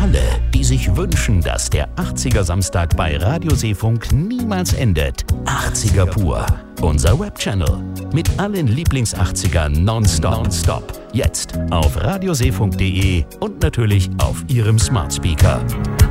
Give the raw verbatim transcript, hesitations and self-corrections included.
alle, die sich wünschen, dass der achtziger Samstag bei Radio Seefunk niemals endet. achtziger pur. Unser Webchannel mit allen Lieblings-achtzigern nonstop. nonstop. Jetzt auf radioseefunk punkt de und natürlich auf Ihrem Smart Speaker.